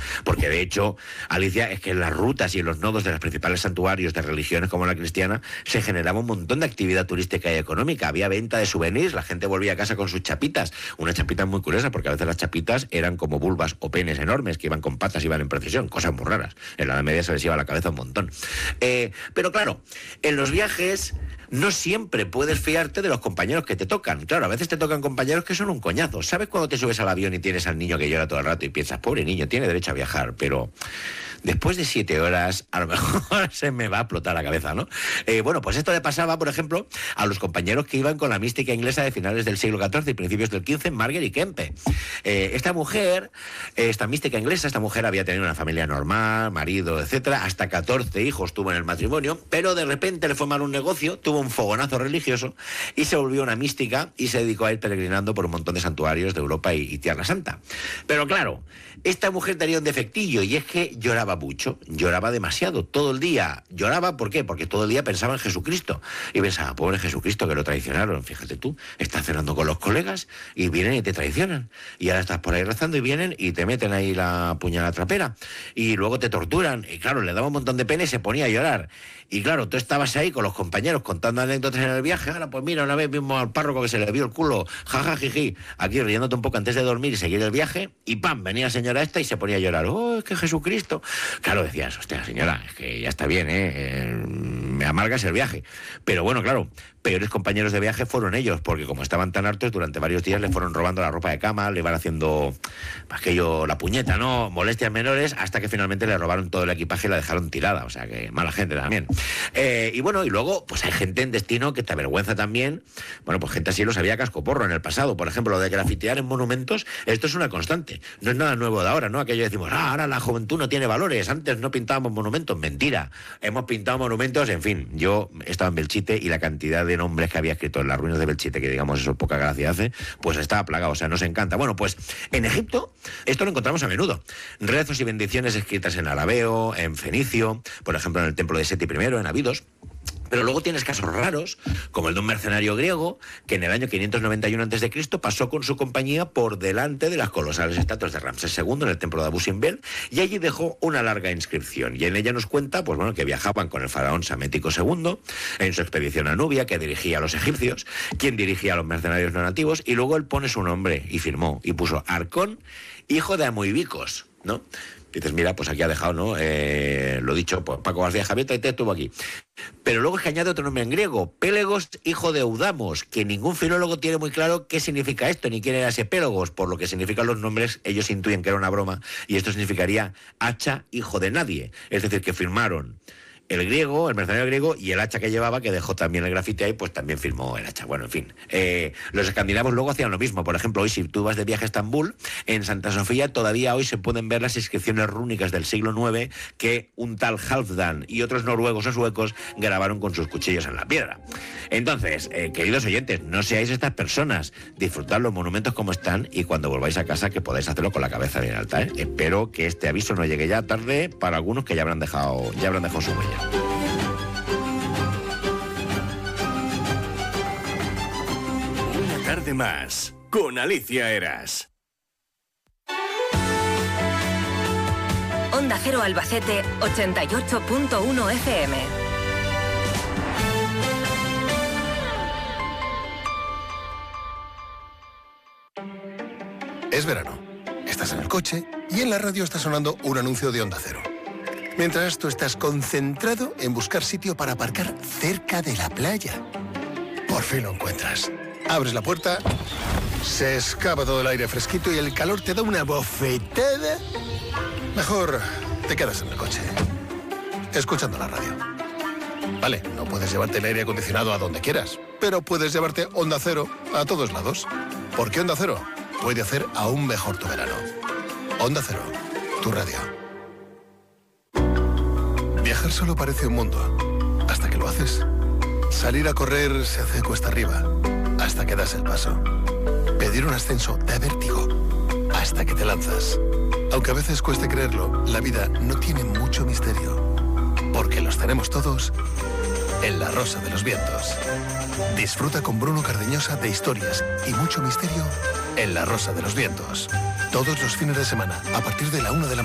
Porque de hecho, Alicia, es que en las rutas y en los nodos de los principales santuarios de religiones como la cristiana se generaba un montón de actividad turística y económica. Había venta de souvenirs, la gente volvía a casa con sus chapitas. Unas chapitas muy curiosas, porque a veces las chapitas eran como vulvas o penes enormes que iban con patas y iban en procesión, cosas muy raras. En la Edad Media se les iba a la cabeza un montón. Pero claro, en los viajes no siempre puedes fiarte de los compañeros que te tocan. Claro, a veces te tocan compañeros que son un coñazo. ¿Sabes cuando te subes al avión y tienes al niño que llora todo el rato y piensas, pobre niño, tiene derecho a viajar, pero después de 7 horas a lo mejor se me va a explotar la cabeza, ¿no? Bueno, pues esto le pasaba, por ejemplo, a los compañeros que iban con la mística inglesa de finales del siglo XIV y principios del XV, Margaret Kempe. Esta mujer, esta mística inglesa, esta mujer había tenido una familia normal, marido, etcétera, hasta 14 hijos tuvo en el matrimonio, pero de repente le fue mal un negocio, tuvo un fogonazo religioso y se volvió una mística y se dedicó a ir peregrinando por un montón de santuarios de Europa y Tierra Santa. Pero claro, esta mujer tenía un defectillo y es que lloraba mucho, lloraba demasiado, todo el día. Lloraba, ¿por qué? Porque todo el día pensaba en Jesucristo y pensaba, pobre Jesucristo, que lo traicionaron. Fíjate tú, estás cenando con los colegas y vienen y te traicionan. Y ahora estás por ahí rezando y vienen y te meten ahí la puñalada trapera y luego te torturan. Y claro, le daba un montón de pena y se ponía a llorar. Y claro, tú estabas ahí con los compañeros contando anécdotas en el viaje. Ahora, pues mira, una vez vimos al párroco que se le vio el culo, jaja, jiji, aquí riéndote un poco antes de dormir y seguir el viaje, y ¡pam!, venía la señora esta y se ponía a llorar. ¡Oh, es que Jesucristo! Claro, decías, hostia, señora, es que ya está bien, me amargas el viaje. Pero bueno, claro, peores compañeros de viaje fueron ellos, porque como estaban tan hartos, durante varios días le fueron robando la ropa de cama, le iban haciendo aquello, la puñeta, ¿no? Molestias menores, hasta que finalmente le robaron todo el equipaje y la dejaron tirada. O sea que mala gente también. Y bueno, y luego, pues hay gente en destino que te avergüenza también. Bueno, pues gente así lo sabía cascoporro en el pasado. Por ejemplo, lo de grafitear en monumentos, esto es una constante. No es nada nuevo de ahora, ¿no? Aquello decimos, ahora la juventud no tiene valores, antes no pintábamos monumentos. Mentira, hemos pintado monumentos, en fin. Yo estaba en Belchite y la cantidad de nombres que había escrito en las ruinas de Belchite, que digamos eso poca gracia hace, pues estaba plagado, o sea, nos encanta. Bueno, pues en Egipto esto lo encontramos a menudo. Rezos y bendiciones escritas en arameo, en fenicio, por ejemplo en el templo de Seti I, en Abidos. Pero luego tienes casos raros, como el de un mercenario griego que en el año 591 a.C. pasó con su compañía por delante de las colosales estatuas de Ramsés II en el templo de Abu Simbel y allí dejó una larga inscripción. Y en ella nos cuenta, pues bueno, que viajaban con el faraón Psamético II en su expedición a Nubia, que dirigía a los egipcios, quien dirigía a los mercenarios no nativos, y luego él pone su nombre y firmó y puso Arcón, hijo de Amoibicos, ¿no? Dices, mira, pues aquí ha dejado, ¿no? Lo dicho, pues Paco García Javier te estuvo aquí. Pero luego es que añade otro nombre en griego, Pélegos, hijo de Eudamos, que ningún filólogo tiene muy claro qué significa esto, ni quién era ese Pélagos. Por lo que significan los nombres, ellos intuyen que era una broma, y esto significaría hacha, hijo de nadie. Es decir, que firmaron el griego, el mercenario griego, y el hacha que llevaba, que dejó también el grafite ahí, pues también firmó el hacha. Bueno, en fin. Los escandinavos luego hacían lo mismo. Por ejemplo, hoy si tú vas de viaje a Estambul, en Santa Sofía todavía hoy se pueden ver las inscripciones rúnicas del siglo IX que un tal Halfdan y otros noruegos o suecos grabaron con sus cuchillos en la piedra. Entonces, queridos oyentes, no seáis estas personas. Disfrutad los monumentos como están y cuando volváis a casa que podáis hacerlo con la cabeza bien alta, ¿eh? Espero que este aviso no llegue ya tarde para algunos que ya habrán dejado su huella. Una tarde más con Alicia Eras. Onda Cero Albacete 88.1 FM. Es verano. Estás en el coche y en la radio está sonando un anuncio de Onda Cero. Mientras tú estás concentrado en buscar sitio para aparcar cerca de la playa. Por fin lo encuentras. Abres la puerta, se escapa todo el aire fresquito y el calor te da una bofetada. Mejor te quedas en el coche, escuchando la radio. Vale, no puedes llevarte el aire acondicionado a donde quieras, pero puedes llevarte Onda Cero a todos lados. Porque Onda Cero puede hacer aún mejor tu verano. Onda Cero, tu radio. Viajar solo parece un mundo, hasta que lo haces. Salir a correr se hace cuesta arriba, hasta que das el paso. Pedir un ascenso da vértigo, hasta que te lanzas. Aunque a veces cueste creerlo, la vida no tiene mucho misterio, porque los tenemos todos en La Rosa de los Vientos. Disfruta con Bruno Cardeñosa de historias y mucho misterio en La Rosa de los Vientos. Todos los fines de semana, a partir de la 1 de la mañana.